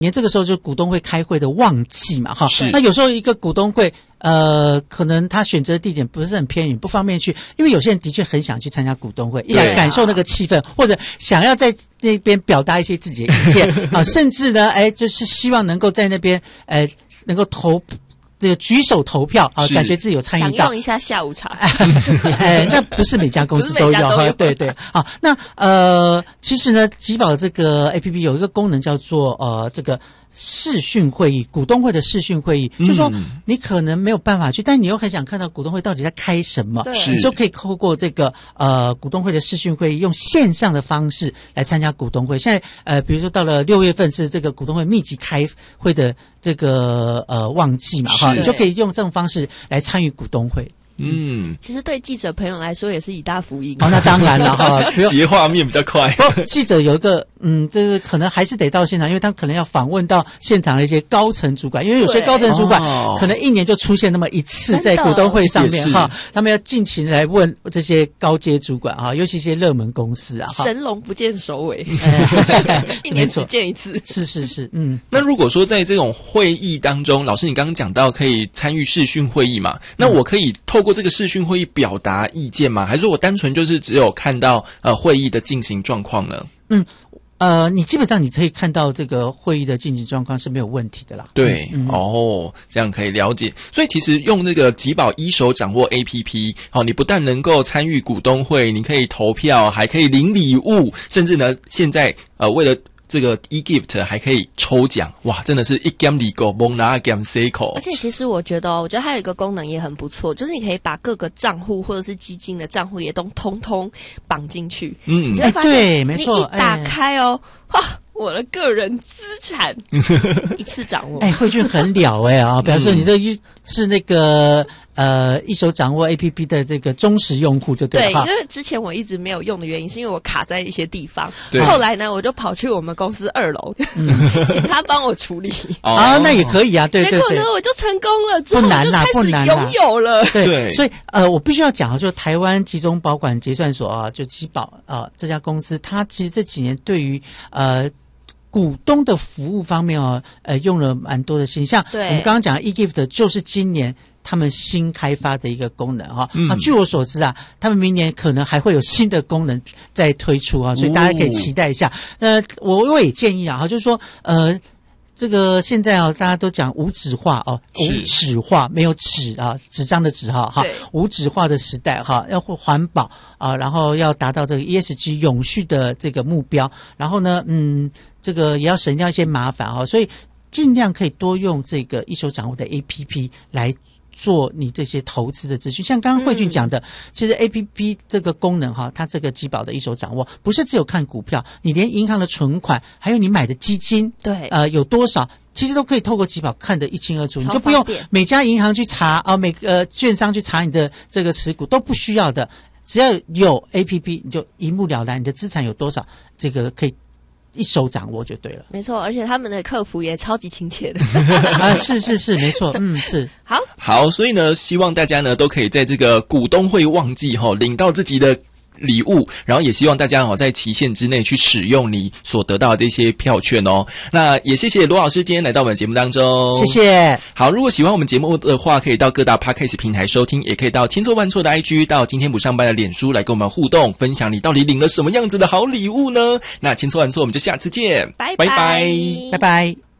年这个时候就股东会开会的旺季嘛，哈。那有时候一个股东会，可能他选择的地点不是很偏远，不方便去，因为有些人的确很想去参加股东会，一来感受那个气氛，或者想要在那边表达一些自己的意见啊，甚至呢，就是希望能够在那边，能够这个举手投票啊，感觉自己有参与到， 享用一下下午茶。 那不是每家公司都有，对对。好，那其实呢，集保这个 APP 有一个功能叫做这个视讯会议，股东会的视讯会议，就是说你可能没有办法去，但你又很想看到股东会到底在开什么，你就可以透过这个股东会的视讯会议，用线上的方式来参加股东会。现在比如说到了6月份是这个股东会密集开会的这个旺季嘛，哈，你就可以用这种方式来参与股东会。 其实对记者朋友来说也是一大福音。 那当然了哈， 截画面比较快。 记者有一个就是可能还是得到现场，因为他可能要访问到现场的一些高层主管，因为有些高层主管可能一年就出现那么一次在股东会上面哈，他们要尽情来问这些高阶主管哈，尤其一些热门公司啊， 神龙不见首尾，一年只见一次。 是， 那如果说在这种会议当中，老师你刚刚讲到可以参与视讯会议嘛，那我可以透过这个视讯会议表达意见吗？还是我单纯就是只有看到会议的进行状况呢？ 你基本上你可以看到这个会议的进行状况是没有问题的啦。 对，这样可以了解。所以其实用那个集保一手掌握 APP， 你不但能够参与股东会，你可以投票，还可以领礼物，甚至呢，现在为了这个 eGift 还可以抽奖，哇，真的是一 gam 里go 蒙拿 gam C 口。 而且其实我觉得还有一个功能也很不错，就是你可以把各个账户或者是基金的账户也都通通绑进去。你就会发现， 对，没错， 你一打开我的个人资产一次掌握。 慧君很了表示你这是那个一手掌握 APP 的这个忠实用户就对了。 对，因为之前我一直没有用的原因是因为我卡在一些地方，后来呢我就跑去我们公司2楼请他帮我处理。 那也可以啊，对对对。 结果呢我就成功了，之后不难啦， 就开始拥有了。 对，所以我必须要讲就台湾集中保管结算所就集保这家公司，它其实这几年对于股东的服务方面用了蛮多的心，像我们刚刚讲的 eGift 就是今年他们新开发的一个功能据我所知他们明年可能还会有新的功能再推出所以大家可以期待一下。我也建议就是说这个现在大家都讲无纸化无纸化，没有纸纸张的纸无纸化的时代要环保然后要达到这个 ESG 永续的这个目标，然后呢这个也要省掉一些麻烦所以尽量可以多用这个一手掌握的 APP 来做你这些投资的资讯。像刚刚慧君讲的其实 APP 这个功能它这个集保的一手掌握不是只有看股票，你连银行的存款还有你买的基金有多少其实都可以透过集保看得一清二楚，你就不用每家银行去查每个券商去查你的这个持股都不需要的，只要有 APP 你就一目了然，你的资产有多少这个可以一手掌握就对了。 没错，而且他们的客服也超级亲切的是没错是好，所以呢希望大家呢都可以在这个股东会旺季领到自己的礼物，然后也希望大家在期限之内去使用你所得到的这些票券那也谢谢罗老师今天来到我们节目当中， 谢谢。 好，如果喜欢我们节目的话，可以到各大 Podcast 平台收听，也可以到千错万错的 IG， 到今天不上班的脸书来跟我们互动，分享你到底领了什么样子的好礼物呢？那千错万错我们就下次见， 拜拜。